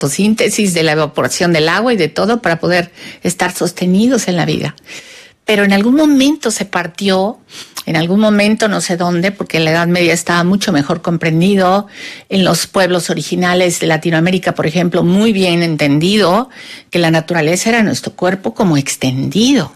fotosíntesis, de la evaporación del agua y de todo para poder estar sostenidos en la vida. Pero en algún momento se partió, en algún momento no sé dónde, porque en la Edad Media estaba mucho mejor comprendido, en los pueblos originales de Latinoamérica, por ejemplo, muy bien entendido que la naturaleza era nuestro cuerpo como extendido.